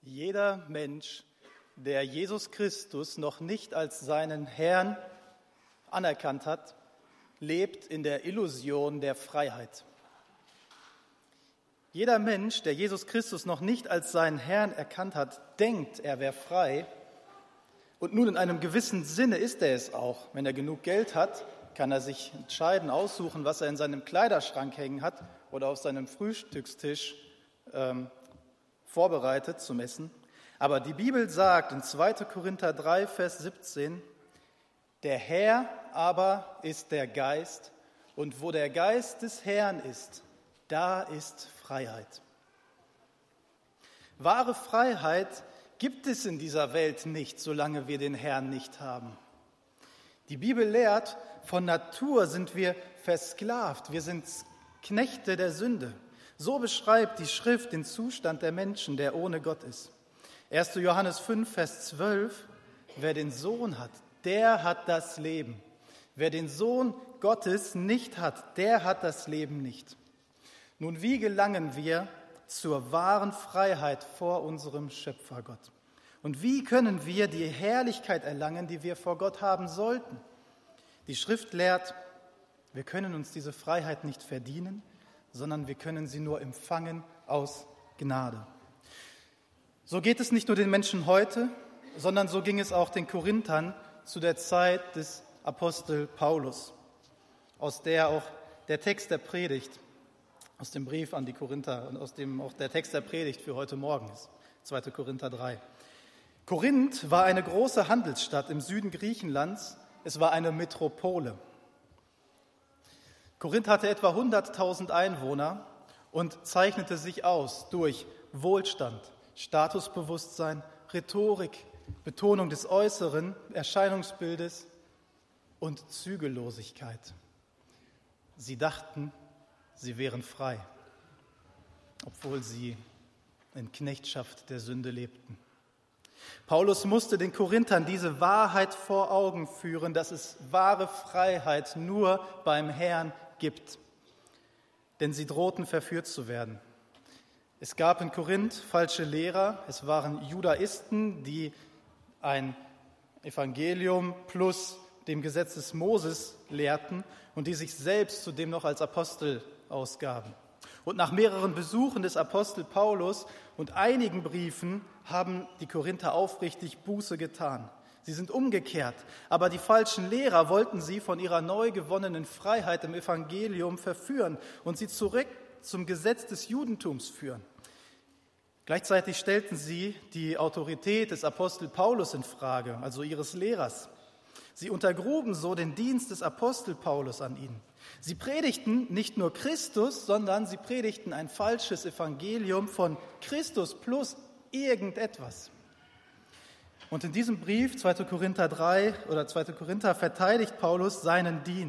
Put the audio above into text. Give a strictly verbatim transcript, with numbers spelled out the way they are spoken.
Jeder Mensch, der Jesus Christus noch nicht als seinen Herrn anerkannt hat, lebt in der Illusion der Freiheit. Jeder Mensch, der Jesus Christus noch nicht als seinen Herrn erkannt hat, denkt, er wäre frei. Und nun in einem gewissen Sinne ist er es auch. Wenn er genug Geld hat, kann er sich entscheiden, aussuchen, was er in seinem Kleiderschrank hängen hat oder auf seinem Frühstückstisch ähm, vorbereitet zum Essen. Aber die Bibel sagt in zweiter Korinther drei, Vers siebzehn, der Herr aber ist der Geist, und wo der Geist des Herrn ist, da ist Freiheit. Wahre Freiheit gibt es in dieser Welt nicht, solange wir den Herrn nicht haben. Die Bibel lehrt, von Natur sind wir versklavt, wir sind Knechte der Sünde. So beschreibt die Schrift den Zustand der Menschen, der ohne Gott ist. erster Johannes fünf, Vers zwölf, wer den Sohn hat, der hat das Leben. Wer den Sohn Gottes nicht hat, der hat das Leben nicht. Nun, wie gelangen wir zur wahren Freiheit vor unserem Schöpfergott? Und wie können wir die Herrlichkeit erlangen, die wir vor Gott haben sollten? Die Schrift lehrt, wir können uns diese Freiheit nicht verdienen, sondern wir können sie nur empfangen aus Gnade. So geht es nicht nur den Menschen heute, sondern so ging es auch den Korinthern zu der Zeit des Apostel Paulus, aus der auch der Text der Predigt, aus dem Brief an die Korinther und aus dem auch der Text der Predigt für heute Morgen ist, zweiter Korinther drei. Korinth war eine große Handelsstadt im Süden Griechenlands, es war eine Metropole. Korinth hatte etwa hunderttausend Einwohner und zeichnete sich aus durch Wohlstand, Statusbewusstsein, Rhetorik, Betonung des äußeren Erscheinungsbildes und Zügellosigkeit. Sie dachten, sie wären frei, obwohl sie in Knechtschaft der Sünde lebten. Paulus musste den Korinthern diese Wahrheit vor Augen führen, dass es wahre Freiheit nur beim Herrn gibt, denn sie drohten verführt zu werden. Es gab in Korinth falsche Lehrer, es waren Judaisten, die ein Evangelium plus dem Gesetz des Moses lehrten und die sich selbst zudem noch als Apostel ausgaben. Und nach mehreren Besuchen des Apostel Paulus und einigen Briefen haben die Korinther aufrichtig Buße getan. Sie sind umgekehrt, aber die falschen Lehrer wollten sie von ihrer neu gewonnenen Freiheit im Evangelium verführen und sie zurück zum Gesetz des Judentums führen. Gleichzeitig stellten sie die Autorität des Apostel Paulus in Frage, also ihres Lehrers. Sie untergruben so den Dienst des Apostel Paulus an ihnen. Sie predigten nicht nur Christus, sondern sie predigten ein falsches Evangelium von Christus plus irgendetwas. Und in diesem Brief, zweiter Korinther drei oder zweiter Korinther, verteidigt Paulus seinen Dienst.